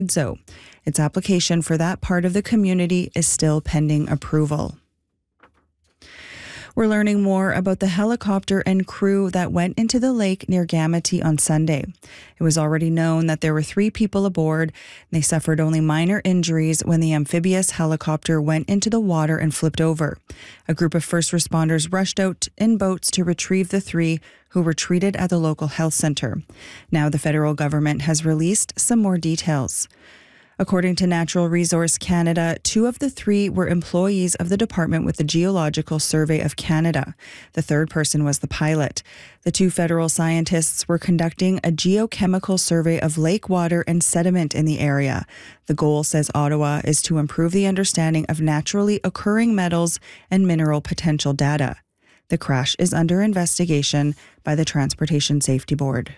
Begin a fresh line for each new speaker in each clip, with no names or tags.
So, its application for that part of the community is still pending approval. We're learning more about the helicopter and crew that went into the lake near Gamity on Sunday. It was already known that there were 3 people aboard, and they suffered only minor injuries when the amphibious helicopter went into the water and flipped over. A group of first responders rushed out in boats to retrieve the 3 who were treated at the local health centre. Now the federal government has released some more details. According to Natural Resource Canada, 2 of the 3 were employees of the department with the Geological Survey of Canada. The third person was the pilot. The 2 federal scientists were conducting a geochemical survey of lake water and sediment in the area. The goal, says Ottawa, is to improve the understanding of naturally occurring metals and mineral potential data. The crash is under investigation by the Transportation Safety Board.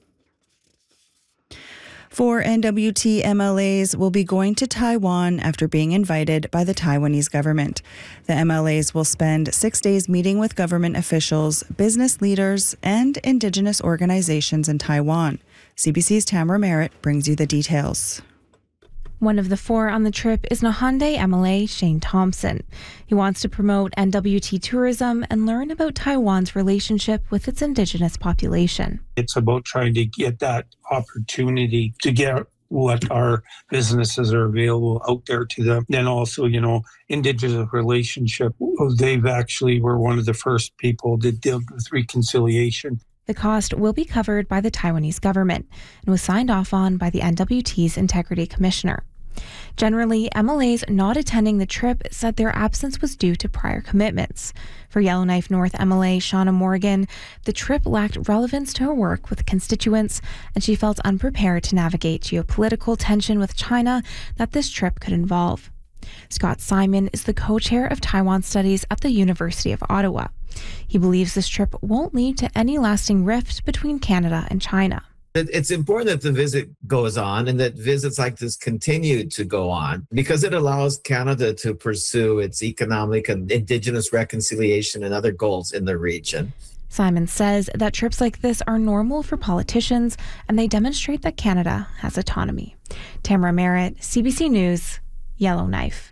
4 NWT MLAs will be going to Taiwan after being invited by the Taiwanese government. The MLAs will spend 6 days meeting with government officials, business leaders, and Indigenous organizations in Taiwan. CBC's Tamara Merritt brings you the details.
One of the 4 on the trip is Nahande MLA Shane Thompson. He wants to promote NWT tourism and learn about Taiwan's relationship with its Indigenous population.
It's about trying to get that opportunity to get what our businesses are available out there to them. Then also, Indigenous relationship. They've actually were one of the first people that dealt with reconciliation.
The cost will be covered by the Taiwanese government and was signed off on by the NWT's Integrity Commissioner. Generally, MLAs not attending the trip said their absence was due to prior commitments. For Yellowknife North MLA Shauna Morgan, the trip lacked relevance to her work with constituents, and she felt unprepared to navigate geopolitical tension with China that this trip could involve. Scott Simon is the co-chair of Taiwan Studies at the University of Ottawa. He believes this trip won't lead to any lasting rift between Canada and China.
It's important that the visit goes on and that visits like this continue to go on because it allows Canada to pursue its economic and Indigenous reconciliation and other goals in the region.
Simon says that trips like this are normal for politicians and they demonstrate that Canada has autonomy. Tamara Merritt, CBC News, Yellowknife.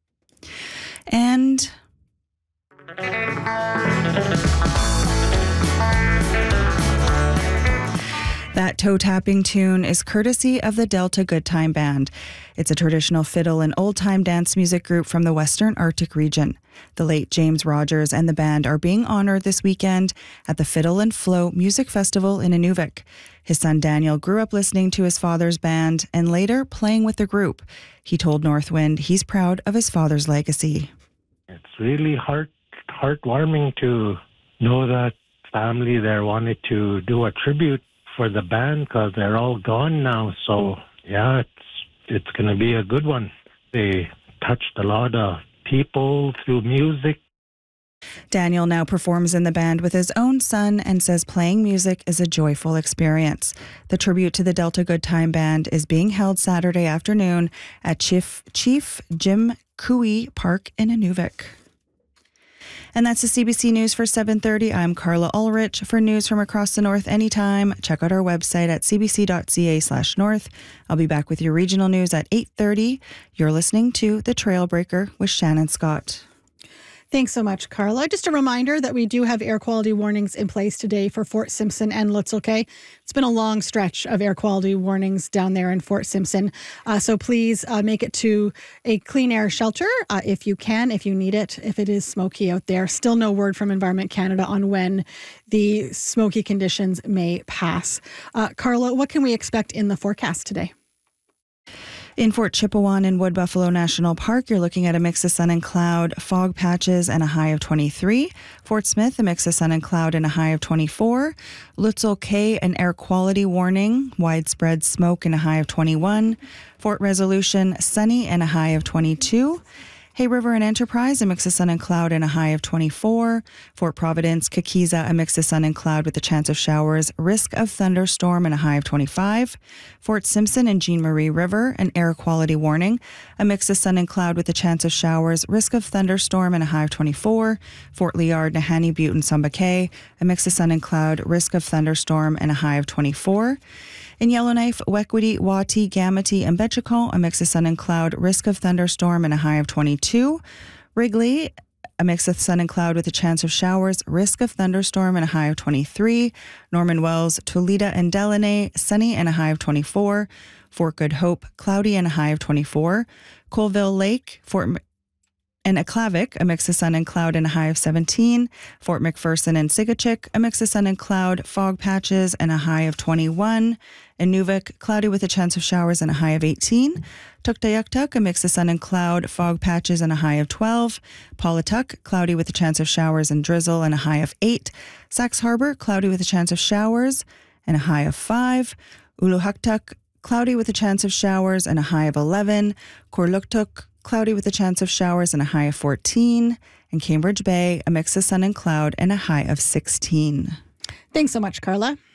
And that toe-tapping tune is courtesy of the Delta Good Time Band. It's a traditional fiddle and old-time dance music group from the Western Arctic region. The late James Rogers and the band are being honored this weekend at the Fiddle and Flow Music Festival in Inuvik. His son Daniel grew up listening to his father's band and later playing with the group. He told Northwind he's proud of his father's legacy.
It's really heartwarming to know that family there wanted to do a tribute for the band because they're all gone now. So, yeah, it's going to be a good one. They touched a lot of people through music.
Daniel now performs in the band with his own son and says playing music is a joyful experience. The tribute to the Delta Good Time Band is being held Saturday afternoon at Chief Jim Cooey Park in Inuvik. And that's the CBC News for 7:30. I'm Carla Ulrich. For news from across the north anytime, check out our website at cbc.ca/north. I'll be back with your regional news at 8:30. You're listening to The Trailbreaker with Shannon Scott.
Thanks so much, Carla. Just a reminder that we do have air quality warnings in place today for Fort Simpson and Lutzel Cay. It's been a long stretch of air quality warnings down there in Fort Simpson. So please make it to a clean air shelter if you can, if you need it, if it is smoky out there. Still no word from Environment Canada on when the smoky conditions may pass. Carla, what can we expect in the forecast today?
In Fort Chipewyan and Wood Buffalo National Park, you're looking at a mix of sun and cloud, fog patches, and a high of 23. Fort Smith, a mix of sun and cloud and a high of 24. Lutzel Cay, an air quality warning, widespread smoke and a high of 21. Fort Resolution, sunny and a high of 22. Hay River and Enterprise, a mix of sun and cloud and a high of 24. Fort Providence, Kakiza, a mix of sun and cloud with a chance of showers, risk of thunderstorm and a high of 25. Fort Simpson and Jean Marie River, an air quality warning, a mix of sun and cloud with a chance of showers, risk of thunderstorm and a high of 24. Fort Liard, Nahanni Butte and Sumba Cay, a mix of sun and cloud, risk of thunderstorm and a high of 24. In Yellowknife, Wequity, Wati, Gamity, and Betchicon, a mix of sun and cloud, risk of thunderstorm and a high of 22. Wrigley, a mix of sun and cloud with a chance of showers, risk of thunderstorm and a high of 23. Norman Wells, Toledo, and Delaney, sunny and a high of 24. Fort Good Hope, cloudy and a high of 24. Colville Lake, and Aklavik, a mix of sun and cloud and a high of 17. Fort McPherson and Sigachik, a mix of sun and cloud, fog patches and a high of 21. Inuvik, cloudy with a chance of showers and a high of 18. Tuktoyaktuk, a mix of sun and cloud, fog patches and a high of 12. Paulatuk, cloudy with a chance of showers and drizzle and a high of 8. Sax Harbor, cloudy with a chance of showers and a high of 5. Uluhaktuk, cloudy with a chance of showers and a high of 11. Korluktuk, cloudy with a chance of showers and a high of 14. And Cambridge Bay, a mix of sun and cloud and a high of 16.
Thanks so much, Carla.